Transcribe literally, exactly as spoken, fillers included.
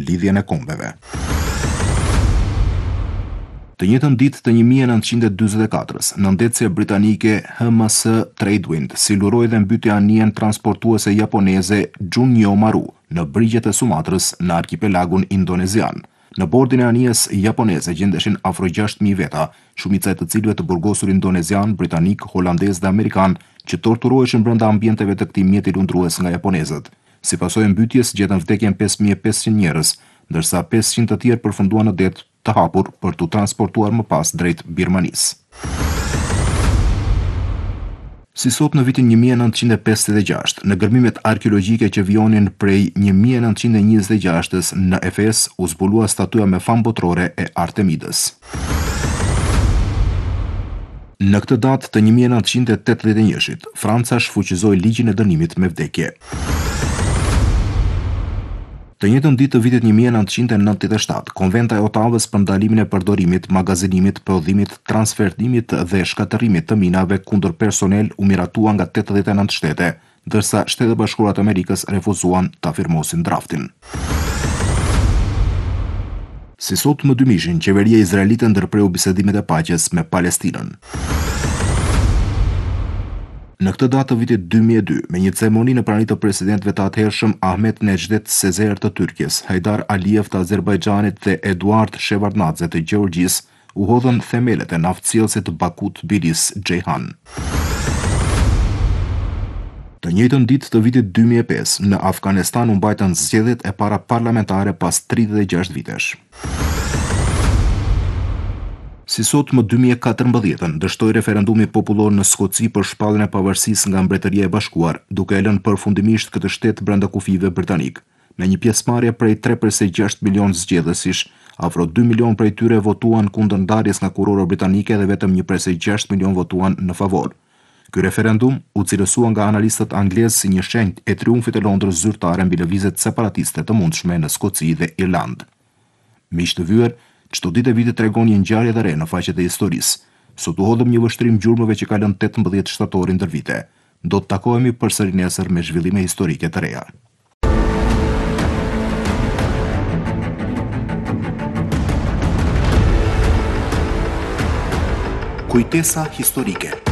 lidhjen e kombeve. Të njëjtën ditë të një mijë e nëntëqind e dyzet e katërës, nëndecja britanike H M S Tradewind siluroi dhe mbyti anijen transportuese japoneze Junyo-maru në brigjet e Sumatrës në arkipelagun indonezian. Në bordin e anijes japoneze gjendeshin afro gjashtë mijë veta, shumica e të cilëve të burgosur indonezian, britanik, holandez dhe amerikan, që torturoheshin brenda ambienteve të këtij mjeti lundrues nga japonezët. Si pasojë e mbytjes gjetën vdekjen pesë mijë e pesëqind njerëz, ndërsa pesëqind të tjerë përfunduan në det të hapur për t'u transportuar më pas drejt Birmanisë. Si sot në vitin një mijë e nëntëqind e pesëdhjetë e gjashtë, në gërmimet arkeologjike që vijonin prej një mijë e nëntëqind e njëzet e gjashtës në Efes, u zbulua statuja me famë botërore e Artemidës. Në këtë datë të një mijë e nëntëqind e tetëdhjetë e njëit, Franca shfuqizoi ligjin e dënimit me vdekje. Të njëjtën ditë të vitit një mijë e nëntëqind e nëntëdhjetë e shtatë, Konventa e Otavës për ndalimin e përdorimit, magazinimit, prodhimit, transferimit dhe shkatërrimit të minave kundër personel u miratua nga tetëdhjetë e nëntë shtete, ndërsa Shtetet e Bashkuara të Amerikës refuzuan ta firmosin draftin. Si sot më dymishin, qeveria izraelite ndërpreu bisedimet e paqes me Palestinën. Në këtë datë të vitit dy mijë e dy, me një ceremoni në prani të presidentëve të atëhershëm Ahmet Necdet Sezer të Tyrkisë, Hajdar Aliyev të Azerbajxhanit dhe Eduard Shevardnadze të Gjeorgjisë, u hodhën themelet e naftësjellësit Bakut Bilis Ceyhan. Të njëjtën ditë të vitit dy mijë e pesë, në Afganistan u mbajtën zgjedhjet e para parlamentare pas tridhjetë e gjashtë vitesh. Si sot më dy mijë e katërmbëdhjetë, dështoi referendumi popullor në Skoci për shpalljen e pavarësisë nga Mbretëria e Bashkuar, duke e lënë përfundimisht këtë shtet brenda kufive britanik. Me një pjesëmarrje prej tre përse gjashtë milion zgjedhësish, afro dy milion prej tyre votuan kundër ndarjes nga kurora britanike dhe vetëm një përse gjashtë milion votuan në favor. Ky referendum u cilësua nga analistët anglezë si një shenjë e triumfit të Londrës zyrtare mbi lëvizjet separatiste të mundshme në Skoci dhe Irland. Miq të vyer, çdo ditë e vitit tregon një ngjarje e re në faqet e historisë. Sot u hodhëm një vështrim gjurmëve që ka lënë tetëmbëdhjetë shtatorin ndër vite. Do të takohemi përsëri nesër me zhvillime historike të reja. Kujtesa historike.